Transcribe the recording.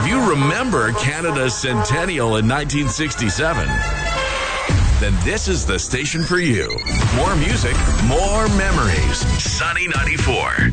If you remember Canada's centennial in 1967, then this is the station for you. More music, more memories. Sunny 94.